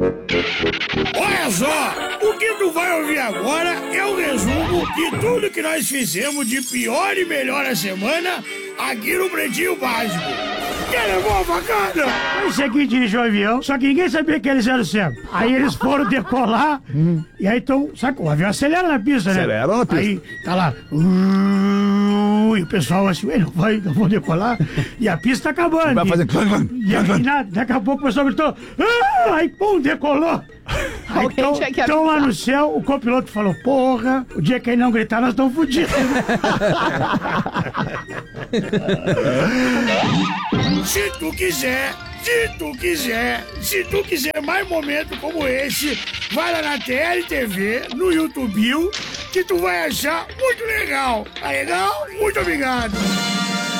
Olha só, o que tu vai ouvir agora é o resumo de tudo que nós fizemos de pior e melhor a semana aqui no Pretinho Básico. Que levou a facada? Esse aqui dirigiu o avião, só que ninguém sabia que eles eram cegos. Aí eles foram decolar, e aí então, sabe, o avião acelera na pista, né? Acelera na pista. Aí tá lá, e o pessoal assim, ué, não vou decolar, e a pista tá acabando. Vai fazer... E aí, daqui a pouco o pessoal gritou, aí pum, decolou. Aí, então lá no céu, o copiloto falou, porra, o dia que ele não gritar, nós estamos fodidos. Se tu quiser mais momentos como esse, vai lá na TLTV, no YouTube, que tu vai achar muito legal. Tá legal? Muito obrigado.